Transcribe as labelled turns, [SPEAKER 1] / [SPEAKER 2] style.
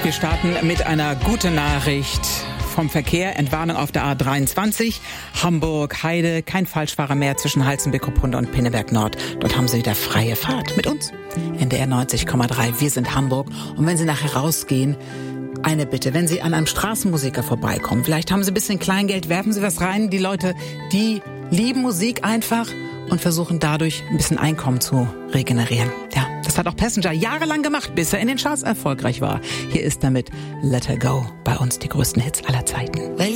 [SPEAKER 1] Wir starten mit einer guten Nachricht vom Verkehr. Entwarnung auf der A23, Hamburg-Heide. Kein Falschfahrer mehr zwischen Halzenbeck-Kuppunde und Pinneberg Nord. Dort haben Sie wieder freie Fahrt mit uns. NDR 90,3. Wir sind Hamburg. Und wenn Sie nachher rausgehen, eine Bitte, wenn Sie an einem Straßenmusiker vorbeikommen, vielleicht haben Sie ein bisschen Kleingeld, werfen Sie was rein. Die Leute, die lieben Musik einfach und versuchen dadurch ein bisschen Einkommen zu regenerieren. Ja, das hat auch Passenger jahrelang gemacht, bis er in den Charts erfolgreich war. Hier ist damit Let Her Go, bei uns die größten Hits aller Zeiten.